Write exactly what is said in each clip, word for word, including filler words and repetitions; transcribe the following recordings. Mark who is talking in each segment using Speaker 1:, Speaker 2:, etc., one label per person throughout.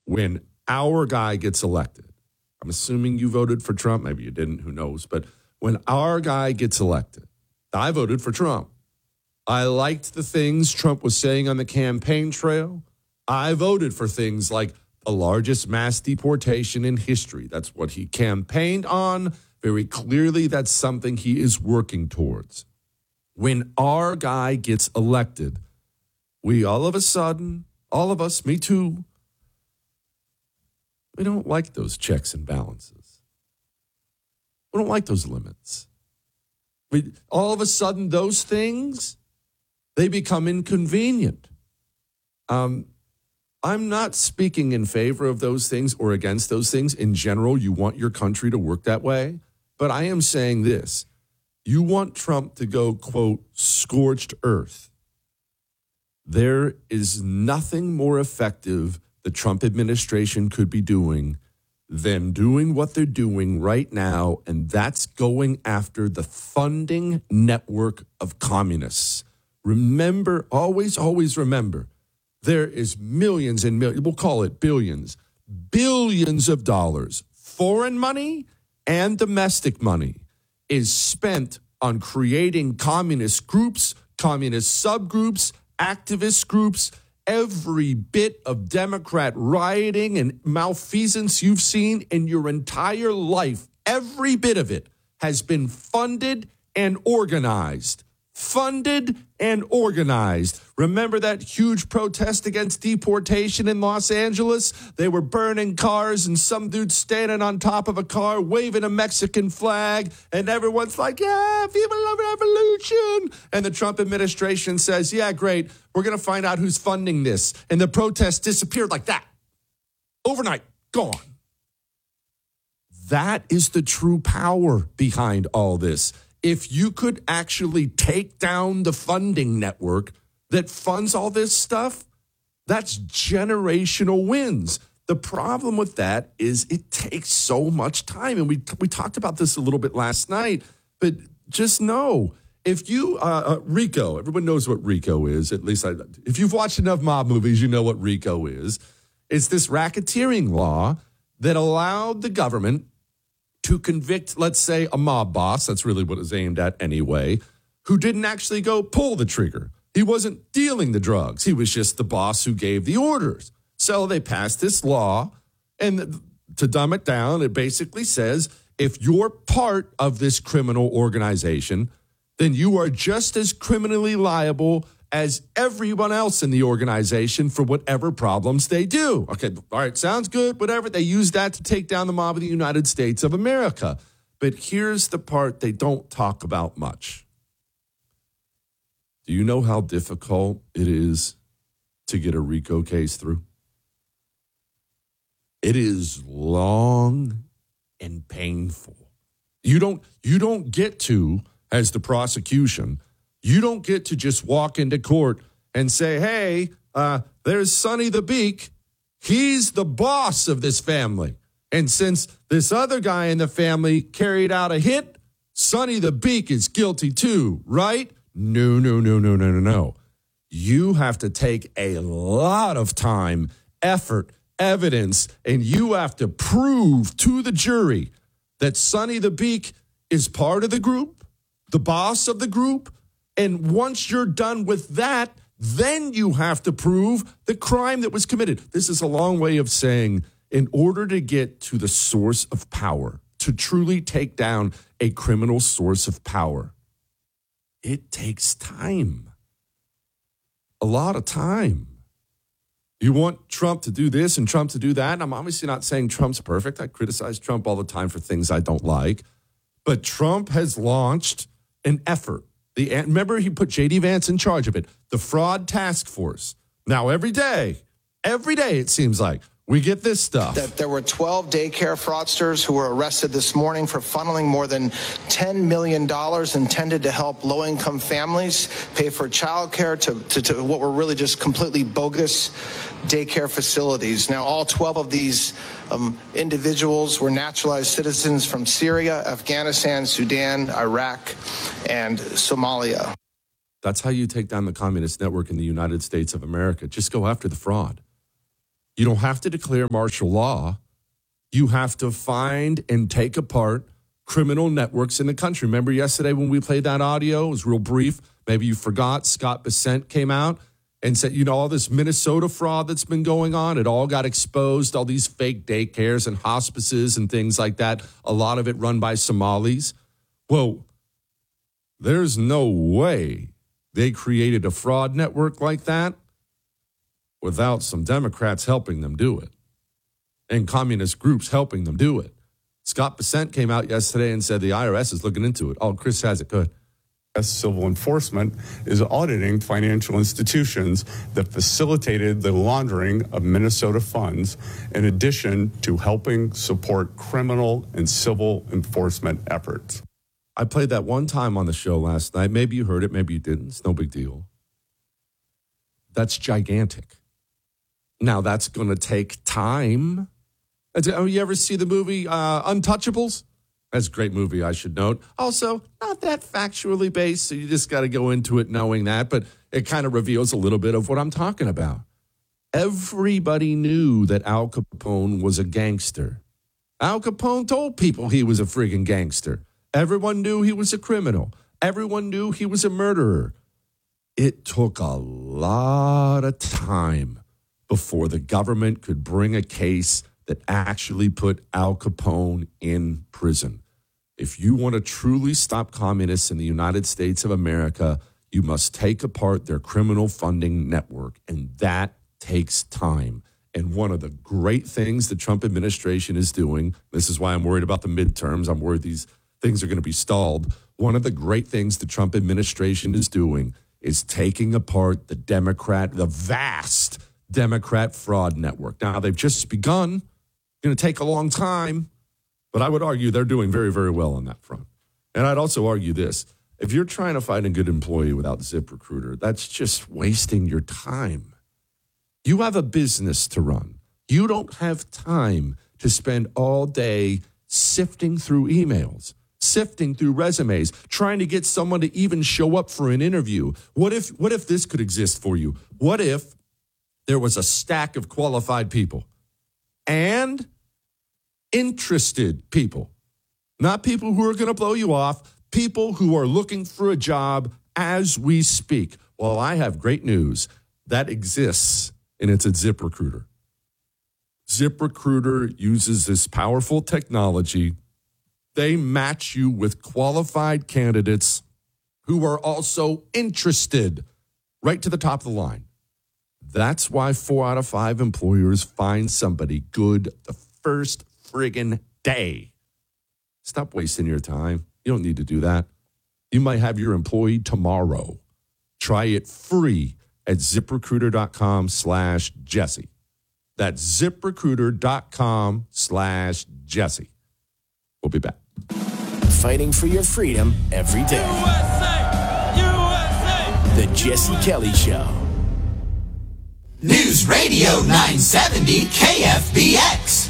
Speaker 1: when our guy gets elected, I'm assuming you voted for Trump, maybe you didn't, who knows, but when our guy gets elected, I voted for Trump. I liked the things Trump was saying on the campaign trail. I voted for things like the largest mass deportation in history. That's what he campaigned on. Very clearly, that's something he is working towards. When our guy gets elected, we all of a sudden, all of us, me too, we don't like those checks and balances. We don't like those limits. We, all of a sudden, those things, they become inconvenient. Um, I'm not speaking in favor of those things or against those things. In general, you want your country to work that way. But I am saying this. You want Trump to go, quote, scorched earth. There is nothing more effective the Trump administration could be doing than doing what they're doing right now, and that's going after the funding network of communists. Remember, always, always remember, there is millions and millions, we'll call it billions, billions of dollars, foreign money and domestic money, is spent on creating communist groups, communist subgroups, activist groups. Every bit of Democrat rioting and malfeasance you've seen in your entire life, every bit of it has been funded and organized. Funded and organized. Remember that huge protest against deportation in Los Angeles? They were burning cars and some dude standing on top of a car waving a Mexican flag, and everyone's like, yeah, Viva la Revolution. And the Trump administration says, yeah, great, we're going to find out who's funding this. And the protest disappeared like that. Overnight, gone. That is the true power behind all this. If you could actually take down the funding network that funds all this stuff, that's generational wins. The problem with that is it takes so much time. And we we talked about this a little bit last night, but just know, if you, uh, uh, RICO, everyone knows what RICO is, at least I, if you've watched enough mob movies, you know what RICO is. It's this racketeering law that allowed the government to convict, let's say, a mob boss, that's really what it was aimed at anyway, who didn't actually go pull the trigger. He wasn't dealing the drugs. He was just the boss who gave the orders. So they passed this law, and to dumb it down, it basically says, if you're part of this criminal organization, then you are just as criminally liable as everyone else in the organization for whatever problems they do. Okay, all right, sounds good, whatever. They use that to take down the mob of the United States of America. But here's the part they don't talk about much. Do you know how difficult it is to get a RICO case through? It is long and painful. You don't, you don't get to, as the prosecution, you don't get to just walk into court and say, hey, uh, there's Sonny the Beak. He's the boss of this family. And since this other guy in the family carried out a hit, Sonny the Beak is guilty too, right? No, no, no, no, no, no, no. You have to take a lot of time, effort, evidence, and you have to prove to the jury that Sonny the Beak is part of the group, the boss of the group. And once you're done with that, then you have to prove the crime that was committed. This is a long way of saying, in order to get to the source of power, to truly take down a criminal source of power, it takes time. A lot of time. You want Trump to do this and Trump to do that. And I'm obviously not saying Trump's perfect. I criticize Trump all the time for things I don't like. But Trump has launched an effort. The, remember, he put J D Vance in charge of it, the fraud task force. Now, every day, every day, it seems like, we get this stuff.
Speaker 2: That there were twelve daycare fraudsters who were arrested this morning for funneling more than ten million dollars intended to help low-income families pay for childcare to, to, to what were really just completely bogus daycare facilities. Now, all twelve of these um, individuals were naturalized citizens from Syria, Afghanistan, Sudan, Iraq, and Somalia.
Speaker 1: That's how you take down the communist network in the United States of America. Just go after the fraud. You don't have to declare martial law. You have to find and take apart criminal networks in the country. Remember yesterday when we played that audio? It was real brief. Maybe you forgot. Scott Bessent came out and said, you know, all this Minnesota fraud that's been going on, it all got exposed, all these fake daycares and hospices and things like that, a lot of it run by Somalis. Well, there's no way they created a fraud network like that without some Democrats helping them do it and communist groups helping them do it. Scott Bessent came out yesterday and said the I R S is looking into it. Oh, Chris has it. Go ahead.
Speaker 3: Civil enforcement is auditing financial institutions that facilitated the laundering of Minnesota funds, in addition to helping support criminal and civil enforcement efforts.
Speaker 1: I played that one time on the show last night. Maybe you heard it, maybe you didn't. It's no big deal. That's gigantic. Now, that's going to take time. Oh, you ever see the movie uh, Untouchables? That's a great movie, I should note. Also, not that factually based, so you just got to go into it knowing that, but it kind of reveals a little bit of what I'm talking about. Everybody knew that Al Capone was a gangster. Al Capone told people he was a friggin' gangster. Everyone knew he was a criminal. Everyone knew he was a murderer. It took a lot of time before the government could bring a case that actually put Al Capone in prison. If you want to truly stop communists in the United States of America, you must take apart their criminal funding network, and that takes time. And one of the great things the Trump administration is doing, this is why I'm worried about the midterms, I'm worried these things are going to be stalled. One of the great things the Trump administration is doing is taking apart the Democrat, the vast Democrat fraud network. Now, they've just begun. It's going to take a long time, but I would argue they're doing very, very well on that front. And I'd also argue this. If you're trying to find a good employee without ZipRecruiter, that's just wasting your time. You have a business to run. You don't have time to spend all day sifting through emails, sifting through resumes, trying to get someone to even show up for an interview. What if, what if this could exist for you? What if there was a stack of qualified people and interested people, not people who are going to blow you off, people who are looking for a job as we speak? Well, I have great news. That exists, and it's at ZipRecruiter. ZipRecruiter uses this powerful technology. They match you with qualified candidates who are also interested, right to the top of the line. That's why four out of five employers find somebody good the first friggin' day. Stop wasting your time. You don't need to do that. You might have your employee tomorrow. Try it free at ZipRecruiter.com slash Jesse. That's ZipRecruiter.com slash Jesse. We'll be back.
Speaker 4: Fighting for your freedom every day. U S A! U S A! The Jesse Kelly Show.
Speaker 5: News Radio nine seventy K F B X.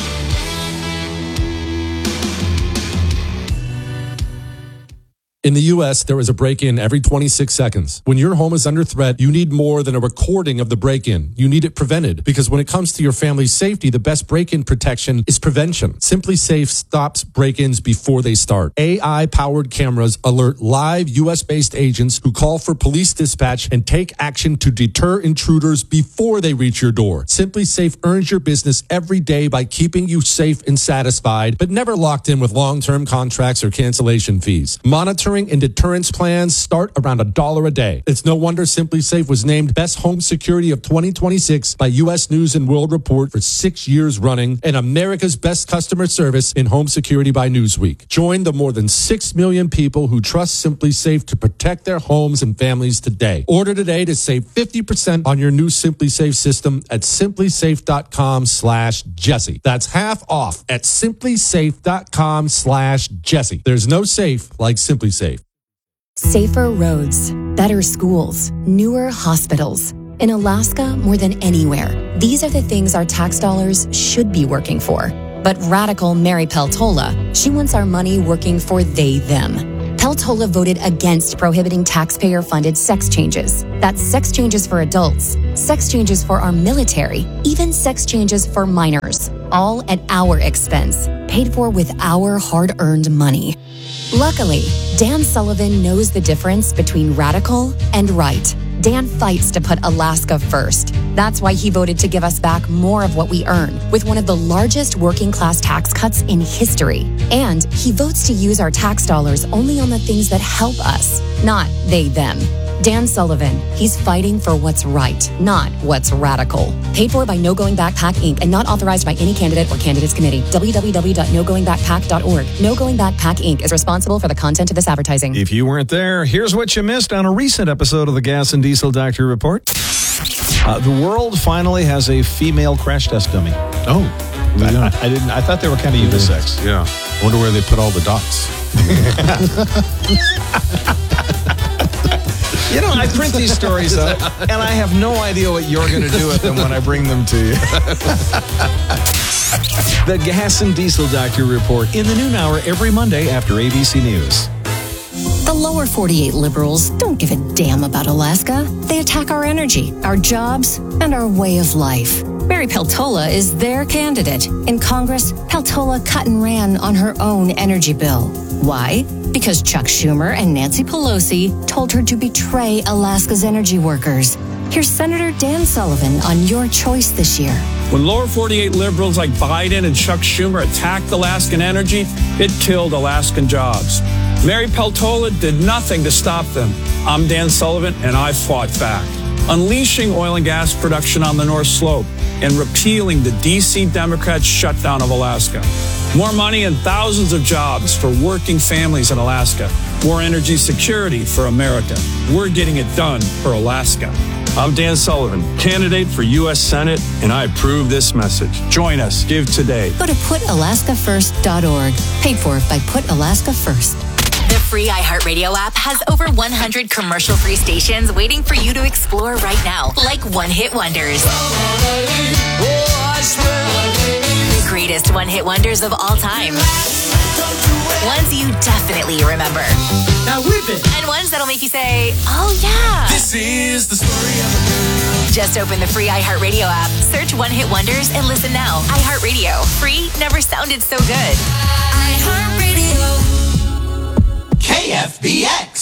Speaker 1: In the U S, there is a break-in every twenty-six seconds. When your home is under threat, you need more than a recording of the break-in. You need it prevented, because when it comes to your family's safety, the best break-in protection is prevention. Simply Safe stops break-ins before they start. A I-powered cameras alert live U S-based agents who call for police dispatch and take action to deter intruders before they reach your door. Simply Safe earns your business every day by keeping you safe and satisfied, but never locked in with long-term contracts or cancellation fees. Monitoring and deterrence plans start around a dollar a day. It's no wonder Simply Safe was named Best Home Security of twenty twenty-six by U S News and World Report for six years running, and America's Best Customer Service in Home Security by Newsweek. Join the more than six million people who trust Simply Safe to protect their homes and families today. Order today to save fifty percent on your new Simply Safe system at simplysafe.com slash Jesse. That's half off at simplysafe.com slash Jesse. There's no safe like Simply Safe.
Speaker 6: Safer roads, better schools, newer hospitals. In Alaska, more than anywhere, these are the things our tax dollars should be working for. But radical Mary Peltola, she wants our money working for they, them. Peltola voted against prohibiting taxpayer-funded sex changes. That's sex changes for adults, sex changes for our military, even sex changes for minors, all at our expense, paid for with our hard-earned money. Luckily, Dan Sullivan knows the difference between radical and right. Dan fights to put Alaska first. That's why he voted to give us back more of what we earn, with one of the largest working class tax cuts in history. And he votes to use our tax dollars only on the things that help us, not they, them. Dan Sullivan, he's fighting for what's right, not what's radical. Paid for by No Going Back PAC, Incorporated, and not authorized by any candidate or candidates committee. w w w dot no going back pac dot org. No Going Back PAC, Incorporated is responsible for the content of this advertising.
Speaker 7: If you weren't there, here's what you missed on a recent episode of the Gas and Diesel Doctor Report. Uh, the world finally has a female crash test dummy.
Speaker 8: Oh,
Speaker 7: I, I didn't. I thought they were kind of unisex.
Speaker 8: Yeah. I wonder where they put all the dots.
Speaker 7: You know, I print these stories up, and I have no idea what you're going to do with them when I bring them to you. The Gas and Diesel Doctor Report in the noon hour every Monday after A B C News.
Speaker 9: The lower forty-eight liberals don't give a damn about Alaska. They attack our energy, our jobs, and our way of life. Mary Peltola is their candidate. In Congress, Peltola cut and ran on her own energy bill. Why? Because Chuck Schumer and Nancy Pelosi told her to betray Alaska's energy workers. Here's Senator Dan Sullivan on your choice this year.
Speaker 10: When lower forty-eight liberals like Biden and Chuck Schumer attacked Alaskan energy, it killed Alaskan jobs. Mary Peltola did nothing to stop them. I'm Dan Sullivan, and I fought back. Unleashing oil and gas production on the North Slope and repealing the D C Democrats' shutdown of Alaska. More money and thousands of jobs for working families in Alaska. More energy security for America. We're getting it done for Alaska. I'm Dan Sullivan, candidate for U S Senate, and I approve this message. Join us. Give today.
Speaker 9: Go to put alaska first dot org. Paid for by Put Alaska First.
Speaker 11: The free iHeartRadio app has over one hundred commercial-free stations waiting for you to explore right now, like one-hit wonders. The greatest one-hit wonders of all time. Ones you definitely remember.
Speaker 5: Now whip it.
Speaker 11: And ones that'll make you say, oh yeah.
Speaker 5: This is the story of a girl.
Speaker 11: Just open the free iHeartRadio app, search One Hit Wonders, and listen now. iHeartRadio. Free never sounded so good.
Speaker 5: iHeartRadio. K F B X.